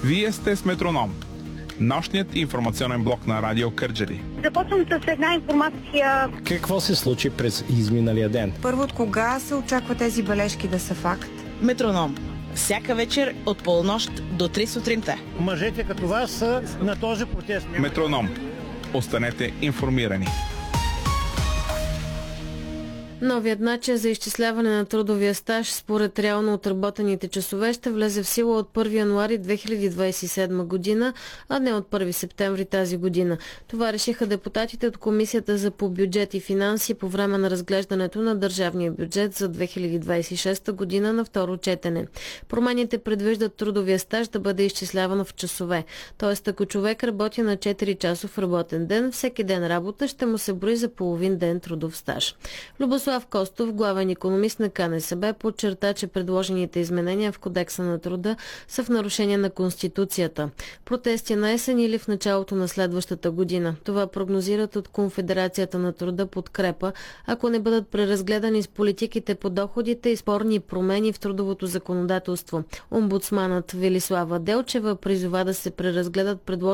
Вие сте с Метроном, нощният информационен блок на Радио Кърджали. Започвам с една информация. Какво се случи през изминалия ден? Първо, от кога се очаква тези бележки да са факт? Метроном. Всяка вечер от полунощ до 3 сутринта. Мъжете като вас са на този протест. Метроном. Останете информирани. Новият начин за изчисляване на трудовия стаж според реално отработените часове ще влезе в сила от 1 януари 2027 година, а не от 1 септември тази година. Това решиха депутатите от Комисията за по бюджет и финанси по време на разглеждането на държавния бюджет за 2026 година на второ четене. Промените предвиждат трудовия стаж да бъде изчисляван в часове. Т.е. ако човек работи на 4-часов работен ден, всеки ден работа ще му се брои за половин ден трудов стаж. Любослав Костов, главен икономист на КНСБ, подчерта, че предложените изменения в Кодекса на труда са в нарушение на Конституцията. Протести на есен или в началото на следващата година. Това прогнозират от Конфедерацията на труда подкрепа, ако не бъдат преразгледани с политиките по доходите и спорни промени в трудовото законодателство. Омбудсманът Велислава Делчева призова да се преразгледат предложените